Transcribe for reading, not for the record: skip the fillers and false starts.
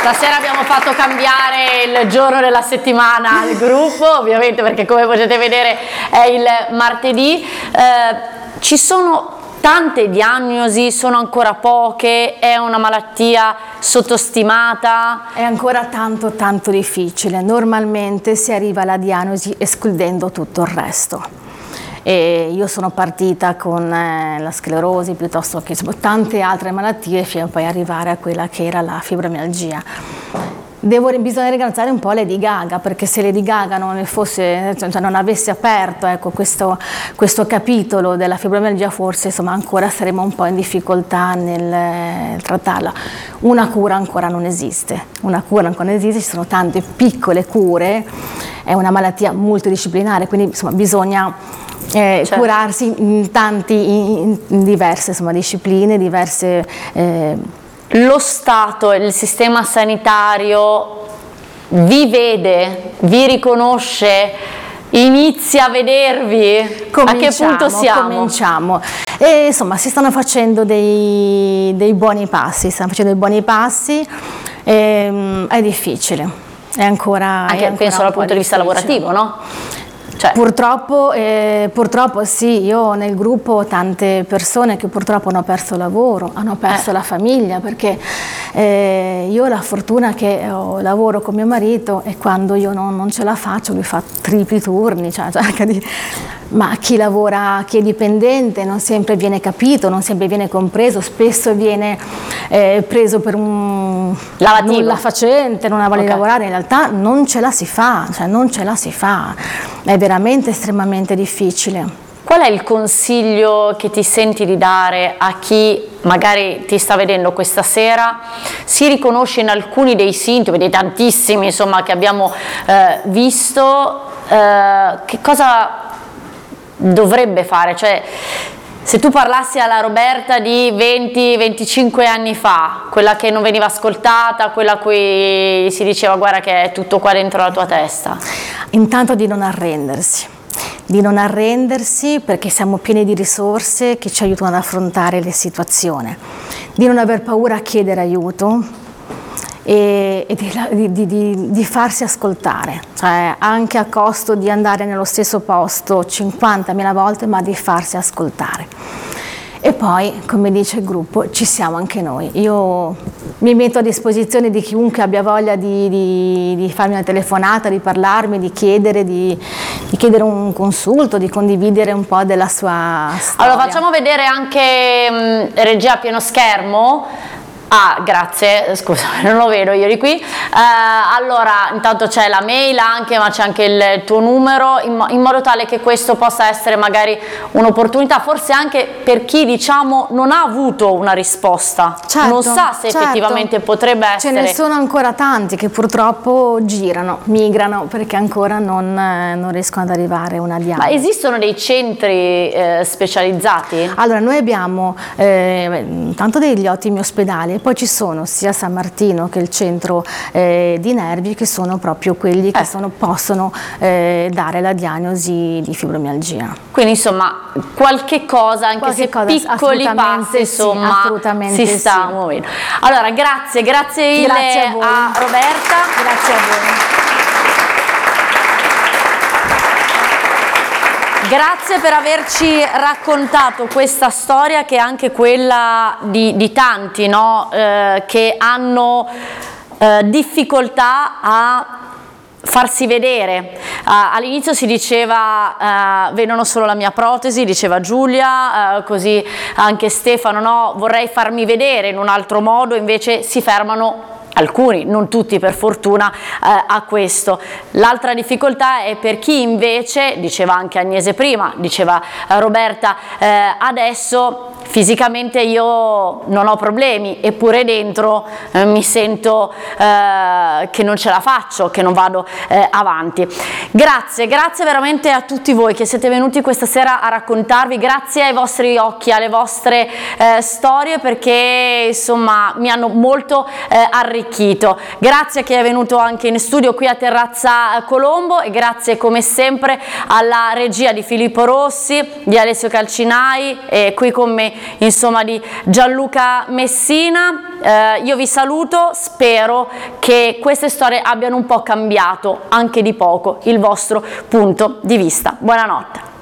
Stasera abbiamo fatto cambiare il giorno della settimana al gruppo, ovviamente perché come potete vedere è il martedì. Ci sono tante diagnosi, sono ancora poche, è una malattia sottostimata? È ancora tanto difficile, normalmente si arriva alla diagnosi escludendo tutto il resto. E io sono partita con la sclerosi piuttosto che tante altre malattie fino a poi arrivare a quella che era la fibromialgia. Bisogna ringraziare un po' Lady Gaga, perché se Lady Gaga non avesse aperto, ecco, questo capitolo della fibromialgia, forse insomma ancora saremmo un po' in difficoltà nel trattarla. Una cura ancora non esiste, ci sono tante piccole cure, è una malattia multidisciplinare, quindi insomma bisogna certo, curarsi in diverse insomma, discipline, diverse. Lo Stato e il sistema sanitario vi vede, vi riconosce, inizia a vedervi? A che punto siamo? Cominciamo. E insomma si stanno facendo dei buoni passi, è difficile, è ancora... Anche penso dal punto di vista lavorativo, no? Cioè. Purtroppo sì, io nel gruppo ho tante persone che purtroppo hanno perso il lavoro, hanno perso la famiglia, perché io ho la fortuna che lavoro con mio marito e quando io non ce la faccio lui fa tripli turni, ma chi lavora, chi è dipendente non sempre viene capito, non sempre viene compreso, spesso viene preso per un nulla facente, non ha voglia di lavorare, in realtà non ce la si fa, è veramente estremamente difficile. Qual è il consiglio che ti senti di dare a chi magari ti sta vedendo questa sera, si riconosce in alcuni dei sintomi, dei tantissimi insomma che abbiamo visto, che cosa dovrebbe fare? Cioè, se tu parlassi alla Roberta di 20-25 anni fa, quella che non veniva ascoltata, quella a cui si diceva guarda che è tutto qua dentro la tua testa. Intanto di non arrendersi perché siamo pieni di risorse che ci aiutano ad affrontare le situazioni, di non aver paura a chiedere aiuto e di farsi ascoltare, cioè anche a costo di andare nello stesso posto 50.000 volte, ma di farsi ascoltare. E poi, come dice il gruppo, ci siamo anche noi. Io mi metto a disposizione di chiunque abbia voglia di farmi una telefonata, di parlarmi, di chiedere un consulto, di condividere un po' della sua storia. Allora facciamo vedere anche regia a pieno schermo. Ah, grazie, scusa, non lo vedo io di qui. Allora, intanto c'è la mail anche, ma c'è anche il tuo numero, in modo tale che questo possa essere magari un'opportunità, forse anche per chi, diciamo, non ha avuto una risposta, non sa se effettivamente potrebbe essere. Ce ne sono ancora tanti che purtroppo migrano, perché ancora non riescono ad arrivare a una diagnosi. Ma esistono dei centri specializzati? Allora, noi abbiamo tanto degli ottimi ospedali, e poi ci sono sia San Martino che il centro di nervi, che sono proprio quelli che possono dare la diagnosi di fibromialgia. Quindi insomma qualche cosa, anche se piccoli passi, insomma, si sta muovendo. Allora grazie mille a Roberta. Grazie a voi. Grazie per averci raccontato questa storia, che è anche quella di tanti, no? Che hanno difficoltà a farsi vedere. All'inizio si diceva vedono solo la mia protesi, diceva Giulia, così anche Stefano, no, vorrei farmi vedere in un altro modo, invece si fermano alcuni, non tutti per fortuna, a questo. L'altra difficoltà è per chi invece, diceva anche Agnese prima, diceva Roberta adesso, fisicamente io non ho problemi, eppure dentro mi sento che non ce la faccio, che non vado avanti. Grazie veramente a tutti voi che siete venuti questa sera a raccontarvi, grazie ai vostri occhi, alle vostre storie, perché insomma mi hanno molto arricchito. Grazie a chi è venuto anche in studio qui a Terrazza Colombo, e grazie come sempre alla regia di Filippo Rossi, di Alessio Calcinai, e qui con me insomma di Gianluca Messina. Io vi saluto, spero che queste storie abbiano un po' cambiato, anche di poco, il vostro punto di vista. Buonanotte.